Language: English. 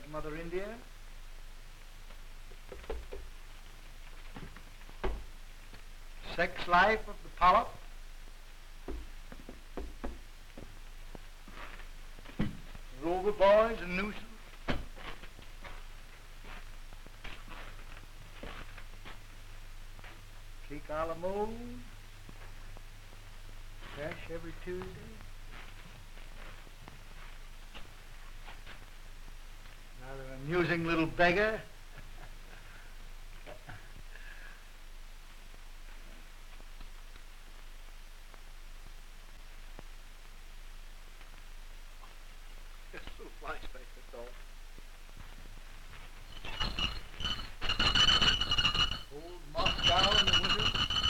that Mother India? Sex life of the polyp? Rover boys and nooses? Clique a la mode? Cash every Tuesday? Rather amusing little beggar.